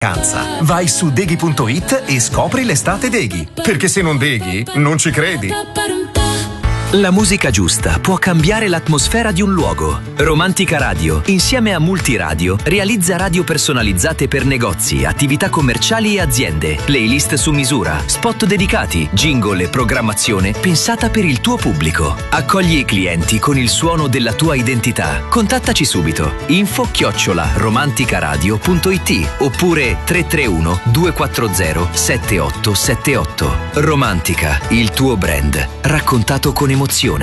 vacanza. Vai su deghi.it e scopri l'estate Deghi. Perché se non deghi, non ci credi. La musica giusta può cambiare l'atmosfera di un luogo. Romantica Radio, insieme a Multiradio, realizza radio personalizzate per negozi, attività commerciali e aziende, playlist su misura, spot dedicati, jingle e programmazione pensata per il tuo pubblico. Accogli i clienti con il suono della tua identità. Contattaci subito. info@romanticaradio.it oppure 331 240 7878. Romantica, il tuo brand, raccontato con emozione.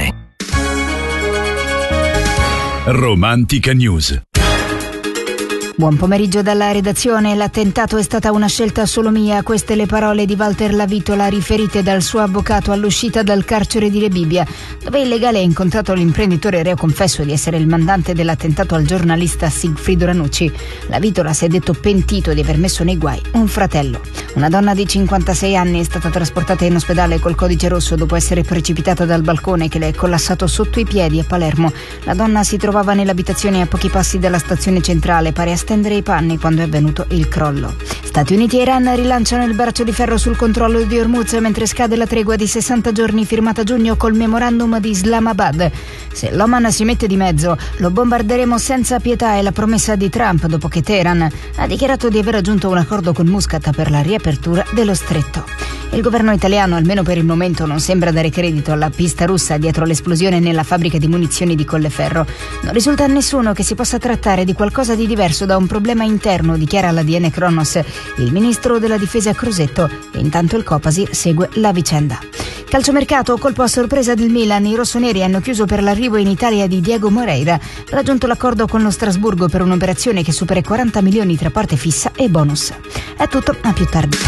Romantica News. Buon pomeriggio dalla redazione. L'attentato è stata una scelta solo mia. Queste le parole di Walter Lavitola riferite dal suo avvocato all'uscita dal carcere di Rebibbia, dove il legale ha incontrato l'imprenditore reo confesso di essere il mandante dell'attentato al giornalista Sigfrido Ranucci. Lavitola si è detto pentito di aver messo nei guai un fratello. Una donna di 56 anni è stata trasportata in ospedale col codice rosso dopo essere precipitata dal balcone che le è collassato sotto i piedi a Palermo. La donna si trovava nell'abitazione a pochi passi dalla stazione centrale, pare a stendere i panni quando è avvenuto il crollo. Stati Uniti e Iran rilanciano il braccio di ferro sul controllo di Hormuz mentre scade la tregua di 60 giorni firmata a giugno col memorandum di Islamabad. Se l'Oman si mette di mezzo, lo bombarderemo senza pietà, è la promessa di Trump dopo che Teheran ha dichiarato di aver raggiunto un accordo con Muscat per la riapertura dello stretto. Il governo italiano, almeno per il momento, non sembra dare credito alla pista russa dietro l'esplosione nella fabbrica di munizioni di Colleferro. Non risulta a nessuno che si possa trattare di qualcosa di diverso da un problema interno, dichiara l'ADN Kronos il ministro della difesa Crosetto, e intanto il Copasir segue la vicenda. Calciomercato, colpo a sorpresa del Milan, i rossoneri hanno chiuso per l'arrivo in Italia di Diego Moreira, raggiunto l'accordo con lo Strasburgo per un'operazione che supera i 40 milioni tra parte fissa e bonus. È tutto, a più tardi.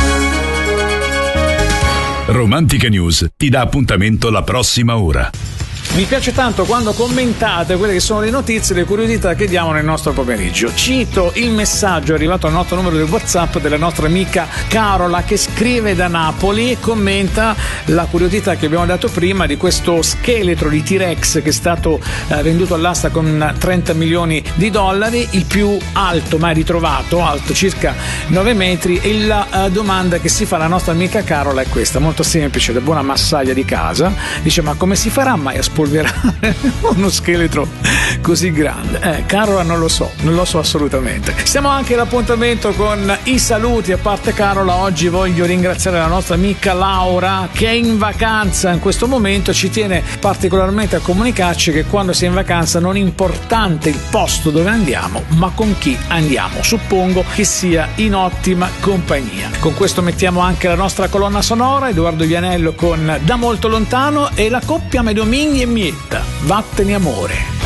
Romantica News ti dà appuntamento la prossima ora. Mi piace tanto quando commentate quelle che sono le notizie, le curiosità che diamo nel nostro pomeriggio. Cito il messaggio arrivato al nostro numero di WhatsApp della nostra amica Carola, che scrive da Napoli e commenta la curiosità che abbiamo dato prima di questo scheletro di T-Rex che è stato venduto all'asta con 30 milioni di dollari, il più alto mai ritrovato, alto circa 9 metri, e la domanda che si fa la nostra amica Carola è questa, molto semplice, da buona massaglia di casa, dice: ma come si farà mai a spolverare uno scheletro così grande? Carola, non lo so assolutamente. Stiamo anche all'appuntamento con i saluti. A parte Carola, oggi voglio ringraziare la nostra amica Laura, che è in vacanza in questo momento. Ci tiene particolarmente a comunicarci che quando si è in vacanza non è importante il posto dove andiamo, ma con chi andiamo. Suppongo che sia in ottima compagnia. Con questo mettiamo anche la nostra colonna sonora, Edoardo Vianello con Da molto lontano, e la coppia Medominghi e Mietta, Vattene amore.